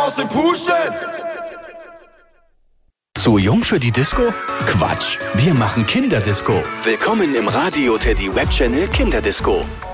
aus dem Puschen. Zu jung für die Disco? Quatsch, wir machen Kinderdisco. Willkommen im Radio Teddy Webchannel Kinderdisco.